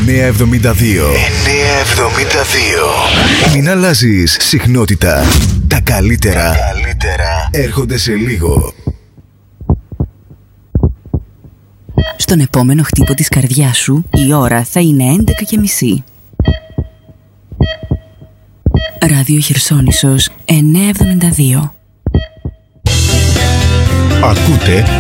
972. Μην αλλάζεις συχνότητα. Τα καλύτερα έρχονται σε λίγο. Στον επόμενο χτύπο της καρδιάς σου η ώρα θα είναι 11:30. Ράδιο Χερσόνησος 972. Ακούτε